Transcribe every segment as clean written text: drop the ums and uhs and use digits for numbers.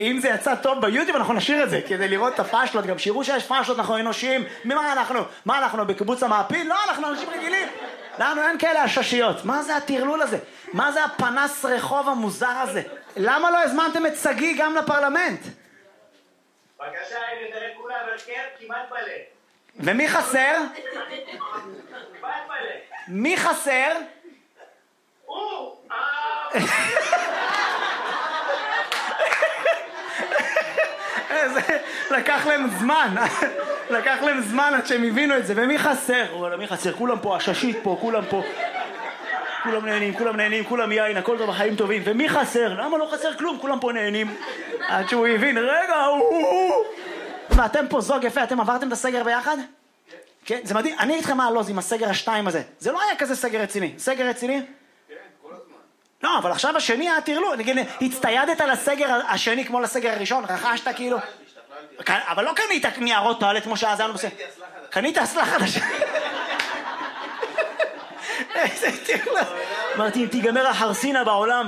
אם זה יצא טוב ביוטיוב אנחנו נשאיר את זה כדי לראות את הפאשלות, גם שיראו שיש פאשלות, אנחנו אנושיים. מה אנחנו בקיבוץ המעפיל? לא, אנחנו אנשים רגילים. לנו אין כאלה הששיות. מה זה הטרלול הזה? מה זה הפנס רחוב המוזר הזה? למה לא הזמנתם את סגי גם לפרלמנט? בבקשה, הנה תראה כולה ברכר כמעט מלא. ומי חסר? כמעט מלא. מי חסר? לקח להם זמן עד שהם הבינו את זה. ומי חסר? מי חסר? כולם פה, הששית פה, כולם פה. כולם נהנים, כולם יין, הכל טוב, החיים טובים. ומי חסר? למה לא חסר כלום? כולם פה נהנים. עד שהוא הבין, רגע, ואתם פה זוג יפה, אתם עברתם את הסגר ביחד? כן, זה מדהים. אני אגיד לכם מה הלוז עם הסגר השתיים הזה. זה לא היה כזה סגר רציני. סגר רציני? כן, כל הזמן. לא, אבל עכשיו השני היה תרלו. הצטיידת לסגר השני כמו לסגר הראשון? רכשת כאילו? אבל לא קנית ניירות טואלט כמו שאז היינו בסדר. קנית אסלה חדשה. איזה תרלו. אמרתי, אם תיגמר החרסינה בעולם.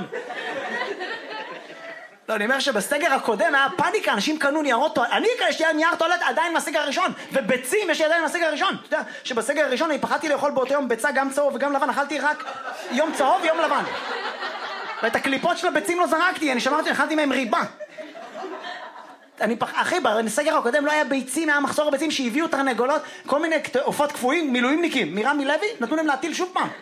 לא, אני אומר שבסגר הקודם היה פאניקה, אנשים קנו ניירות טואלט. אני יש לי נייר טואלט עדיין מהסגר הראשון, וביצים יש לי עדיין מהסגר הראשון. אתה יודע שבסגר הראשון אני פחדתי לאכול באותו יום ביצה גם צהוב וגם לבן, אכלתי רק יום צהוב יום לבן. ואת הקליפות של הביצים לא זרקתי, אני שמרתי, אכלתי מהם ריבה. אחי, בסגר הקודם לא היה ביצים, היה מחסור ביצים שהביאו תרנגולות, כל מיני עופות קפואים, מילואימניקים, מרמי לוי, נתנו להם להטיל שוב פעם.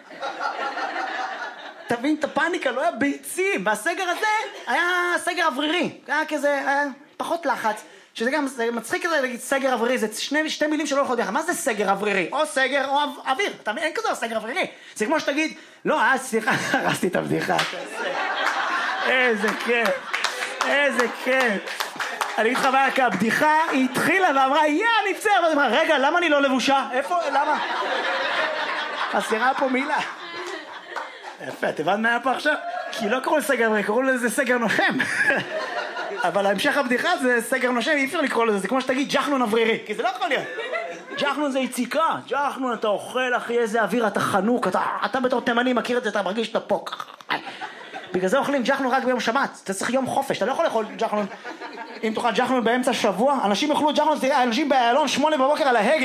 תבין את הפאניקה, לא היה ביצים. והסגר הזה היה סגר אוורירי, היה כזה, היה פחות לחץ, שזה גם מצחיק כזה להגיד סגר אוורירי, זה שתי מילים שלא הולכות ביחד. מה זה סגר אוורירי? או סגר או אוויר, אתה מבין? אין כזה סגר אוורירי. זה כמו שתגיד, לא, סליחה, הרסתי את הבדיחה. איזה כיף, איזה כיף. אני אגיד לך מה, הבדיחה היא התחילה ואמרה, אני פצר, ואני אמרה, רגע, למה אני לא לבושה? איפה, למה? חסרה פה מילה. יפה, את הבנת מה היה פה עכשיו? כי לא קראו לסגר אוורירי, קראו לזה סגר נושם. אבל המשך הבדיחה זה סגר נושם, אי אפשר לקרוא לזה, זה כמו שתגיד ג'חנון אוורירי, כי זה לא יכול להיות. ג'חנון זה יציקה, ג'חנון אתה אוכל, אחי, איזה אוויר, אתה חנוק, אתה בתור תימני מכיר את זה, אתה מרגיש שאתה פה. בגלל זה אוכלים ג'חנון רק ביום שבת, אתה צריך יום חופש, אתה לא יכול לאכול ג'חנון. אם תאכל ג'חנון באמצע שבוע, אנשים יאכלו ג'חנון, תראה, אנשים באלון 8 בבוקר על ההגה.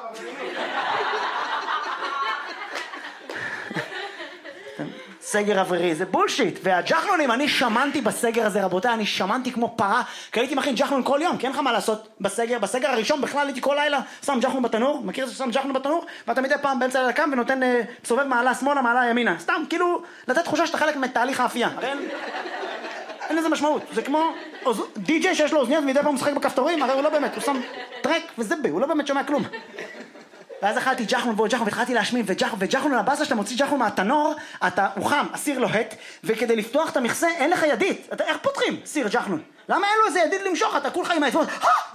סגר אוורירי, זה בולשיט. והג'חנונים, אני שמנתי בסגר הזה, רבותיי, אני שמנתי כמו פרה, כי הייתי מכין ג'חנון כל יום, כי אין לך מה לעשות בסגר. בסגר הראשון בכלל הייתי כל לילה שם ג'חנון בתנור, מכיר ששם ג'חנון בתנור, ואתה מדי פעם באמצע לילה קם ונותן סובב מעלה שמאלה, מעלה ימינה. סתם, כאילו, לתת תחושה שאתה חלק מתהליך האפייה. אין לזה משמעות. זה כמו די-ג'יי שיש לו אוזניות ומדי פעם משחק בכפתורים, הרי הוא לא באמת, הוא שם טרק וזבה, הוא לא באמת שומע כלום. ואז אכלתי ג'חנון ועוד ג'חנון והתחלתי להשמין, וג'חנון הבאסה שאתה מוציא ג'חנון מהתנור, הוא חם, הסיר לוהט, וכדי לפתוח את המכסה אין לך ידית. איך פותחים סיר ג'חנון? למה אין לו איזה ידית למשוך? אתה כולך עם העצמות,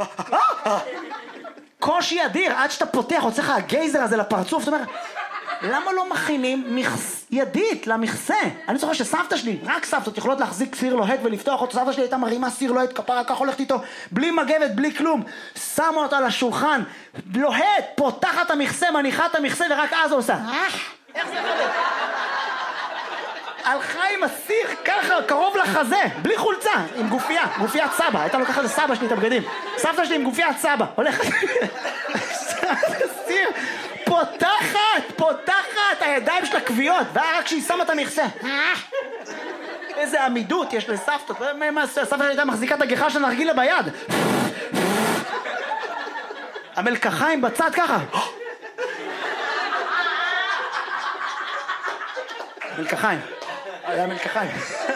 קושי אדיר, עד שאתה פותח, הוצא לך הגייזר הזה לפרצוף, זאת אומרת, למה לא מכינים ידית למכסה? אני זוכר שסבתא שלי, רק סבתות יכולות להחזיק סיר לוהט ולפתוח אותו, סבתא שלי הייתה מרימה סיר לוהט, כפרה כך הולכת איתו, בלי מגבת, בלי כלום, שמה אותו על השולחן, לוהט, פותחת המכסה, מניחה את המכסה ורק אז הוא עושה, איך זה יכול? הלכה עם הסיר ככה, קרוב לחזה, בלי חולצה, עם גופיית סבא, הייתה לוקחת לסבא שלי את הבגדים, סבתא שלי עם גופיית סבא, הולכת, סיר, פותחת הידיים של הכוויות, והיה רק שהיא שמה את המכסה. איזה עמידות יש לסבתות, סבתא הייתה מחזיקה את הגיחה של נרגילה ביד. המלקחיים בצד ככה. מלקחיים. היה מלקחיים.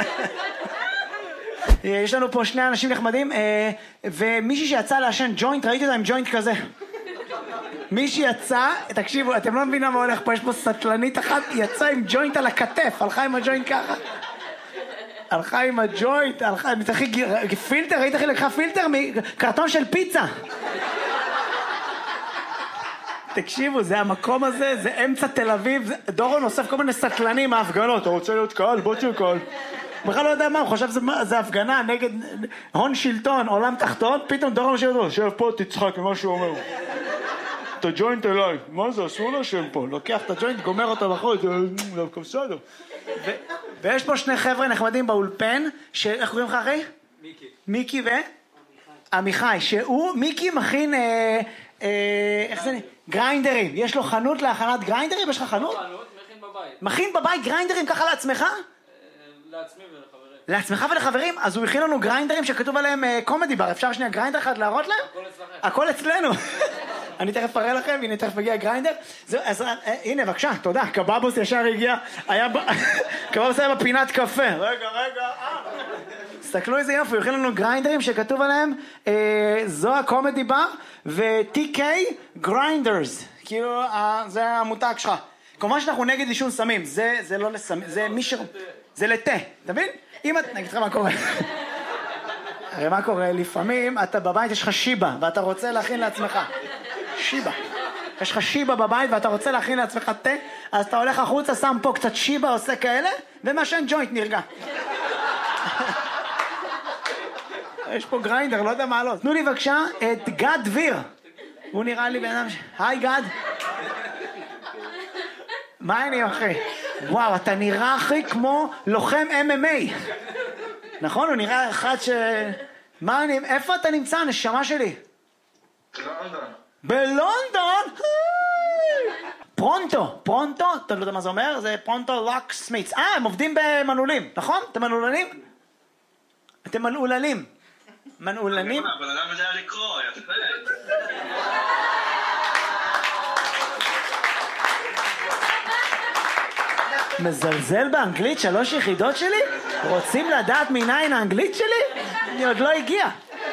יש לנו פה שני אנשים נחמדים, ומישהי שיצא לעשן ג'וינט, ראיתי אותה עם ג'וינט כזה. מי שיצא, תקשיבו, אתם לא מבינים מה הולך פה, יש פה סטלנית אחת, יצא עם ג'וינט על הכתף, הלכה עם הג'וינט ככה. הלכה עם הג'וינט, פילטר, ראית איך היא לקחה פילטר מקרטון של פיצה. תקשיבו, זה המקום הזה, זה אמצע תל אביב, דורון אוסף כל מיני סטלנים מההפגנות, אתה רוצה להיות קהל? בוא תהיה קהל. בכלל לא יודע מה, הוא חושב שזה הפגנה נגד הון שלטון, עולם תחתון, פתאום דורון שב פה, תצחק ממה שהוא אומר. את הג'וינט אליי, מה זה, אסור לשם פה, לוקח את הג'וינט, גומר אותו בחול, זה בסדר. ויש פה שני חבר'ה נחמדים באולפן, איך קוראים לך אחי? מיקי עמיחי, שהוא, מיקי מכין, איך זה, גריינדרים. יש לו חנות להכנת גריינדרים? יש לך חנות? מכין בבית. מכין בבית גריינדרים ככה לעצמך? לעצמי ולחברים. לעצמך ולחברים? אז הוא הכין לנו גריינדרים שכתוב עליהם קומדי בר. אפשר שנייה גריינדר אחד להראות להם? הכל אצלכם. הכל אצלנו. אני תכף אראה לכם, הנה תכף הגיע גריינדר. אז הנה בבקשה, תודה, קבבוס ישר הגיע, קבבוס היה בפינת קפה. רגע, תסתכלו איזה יופי, הוא הכין לנו גריינדרים שכתוב עליהם זו הקומדי בר ו-TK גריינדרס, כאילו זה המותג שלך. כמובן שאנחנו נגד עישון סמים, זה לא לסמים, זה מי ש... זה לתה, אתה מבין? אם את... נגיד לך מה קורה. הרי מה קורה? לפעמים אתה בבית יש לך שיבה ואתה רוצה להכין לעצמך. שיבה. יש לך שיבה בבית ואתה רוצה להכין לעצמך תה, אז אתה הולך החוצה, שם פה קצת שיבה, עושה כאלה, ומעשן ג'וינט נרגע. יש פה גריינדר, לא יודע מה לא. תנו לי בבקשה את גד דביר. הוא נראה לי בן אדם היי גד. מה אני אחי? וואו, אתה נראה אחי כמו לוחם MMA. נכון? הוא נראה אחד ש... איפה אתה נמצא, נשמה שלי? בלונדון. בלונדון? פרונטו, אתה לא יודע מה זה אומר? זה פרונטו לוק סמיץ. הם עובדים במנעולים, נכון? אתם מנעולנים? אתם מנעולנים. מנעולנים? אבל אדם יודע לקרוא, יפה. מזלזל באנגלית 3 יחידות שלי? רוצים לדעת מניין האנגלית שלי? אני עוד לא הגיע.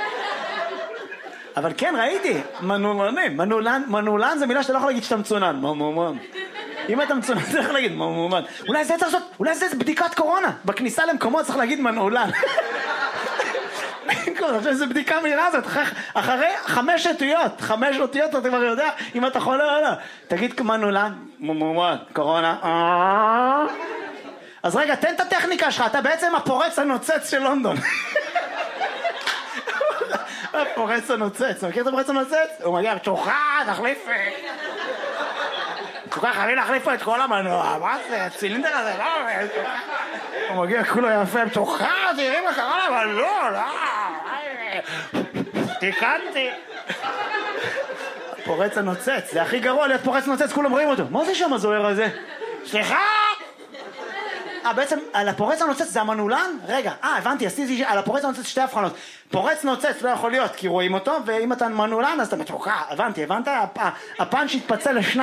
אבל כן, ראיתי, מנעולנים. מנעולן זה מילה שאתה לא יכול להגיד שאתה מצונן. מנעולן. אם אתה מצונן, אתה יכול להגיד מנעולן. אולי זה צריך לעשות, אולי זה בדיקת קורונה. בכניסה למקומות צריך להגיד מנעולן. אני חושב שזו בדיקה מהירה הזאת. אחרי 5 אותיות, 5 אותיות אתה כבר יודע אם אתה חולה או לא. תגיד מנעולן, מנעולן, קורונה. אז רגע, תן את הטכניקה שלך, אתה בעצם הפורץ הנוצץ של לונדון. הפורץ הנוצץ, מכיר את הפורץ הנוצץ? הוא מגיע, תוכה, תחליף. תוכה, חייבים להחליף את כל המנוע, מה זה? הצילינדר הזה, לא? הוא מגיע, כולו יפה, תוכה, תראי מה קרה לה, אבל לא, תיקנתי. הפורץ הנוצץ, זה הכי גרוע להיות פורץ נוצץ, כולם רואים אותו. מה זה שם הזוהר הזה? סליחה! בעצם על הפורץ הנוצץ זה המנעולן? רגע, הבנתי, עשיתי על הפורץ הנוצץ 2 הבחנות. פורץ נוצץ לא יכול להיות כי רואים אותו, ואם אתה מנעולן אז אתה מתרוקע. הבנת? הפאנץ' התפצל ל2.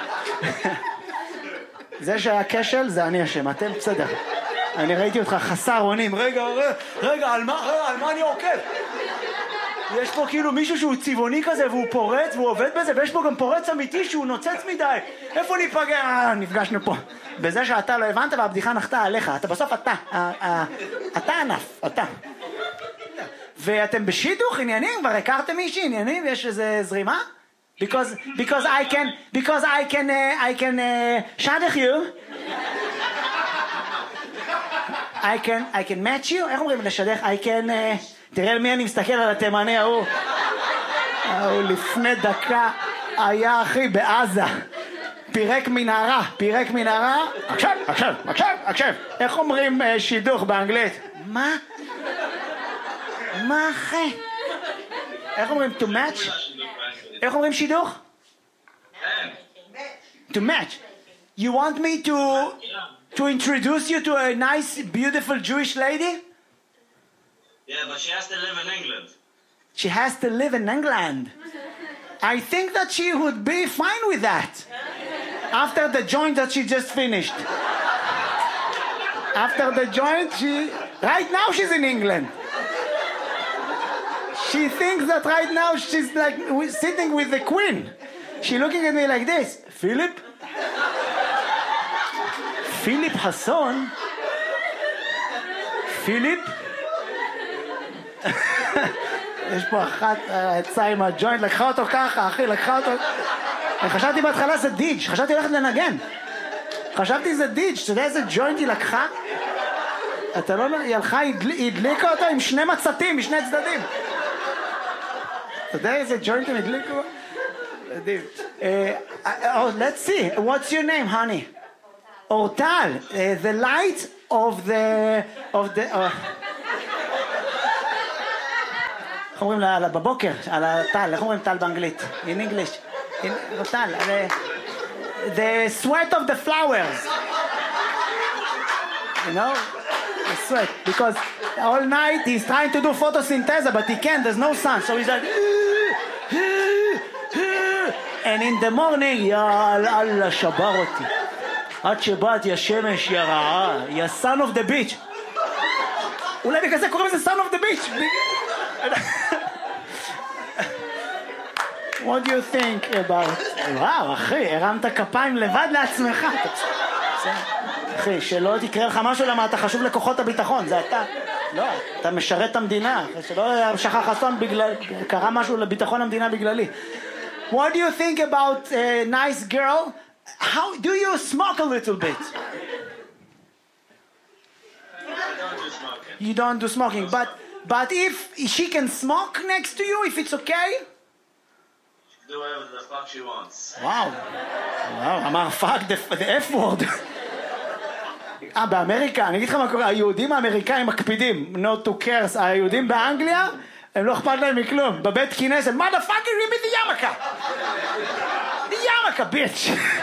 זה שהיה כשל זה אני אשם, אתם בסדר. אני ראיתי אותך חסר אונים. רגע, על מה אני עוקב? יש פה כאילו מישהו שהוא צבעוני כזה והוא פורץ והוא עובד בזה, ויש פה גם פורץ אמיתי שהוא נוצץ מדי. איפה ניפגע? נפגשנו פה. בזה שאתה לא הבנת והבדיחה נחתה עליך. אתה בסוף אתה ענף, אתה. ואתם בשידוך עניינים? כבר הכרתם מישהי עניינים? יש איזה זרימה? Because I can שדך you. I can match you. איך אומרים לשדך? I can... תראה על מי אני מסתכל, על התימני ההוא. הוא לפני דקה היה אחי בעזה. פירק מנהרה. עכשיו. איך אומרים שידוך באנגלית? מה אחי? איך אומרים to match? איך אומרים שידוך? To match. You want me to introduce you to a nice, beautiful Jewish lady? Yeah, but she has to live in England. She has to live in England. I think that she would be fine with that. After the joint that she just finished. After the joint, right now she's in England. She thinks that right now she's like sitting with the queen. She's looking at me like this. Philip Hasson. Philip. יש פה אחת יצאה עם הג'וינט, לקחה אותו ככה, אחי, אני חשבתי בהתחלה זה דיג', חשבתי הולכת לנגן. חשבתי זה דיג', אתה יודע איזה ג'וינט היא לקחה? אתה לא... היא הלכה, היא הדליקה אותו עם 2 מצתים משני צדדים. אתה יודע איזה ג'וינט הם הדליקו? מדהים. Let's see, what's your name, honey? אורטל. The light of the... איך אומרים בבוקר, על הטל, איך אומרים טל באנגלית? In English. טל, the sweat of the flowers. You know? The sweat. Because all night he's trying to do photosynthesis, but he can't, there's no sun. So he's like... And in the morning, יא אללה, שבר אותי. עד שבאתי השמש יא רעה, יא son of the beach. אולי בגלל זה קוראים לזה son of the beach. What do you think about... וואו, אחי, הרמת כפיים לבד לעצמך. אחי, שלא תקרא לך משהו למה אתה חשוב לכוחות הביטחון, זה אתה. לא, אתה משרת את המדינה. שלא שכח אסון בגלל... קרה משהו לביטחון המדינה בגללי. What do you think about a nice girl? How do you smoke a little bit? You don't do smoking, but if she can smoke next to you, if it's okay? Do whatever the fuck she wants. Wow. אמר fuck the F word. באמריקה, אני אגיד לך מה קורה, היהודים האמריקאים מקפידים, not to curse, היהודים באנגליה, הם לא אכפת להם מכלום, בבית כנסת, motherfucker, give me the yarmulke. The yarmulke, bitch.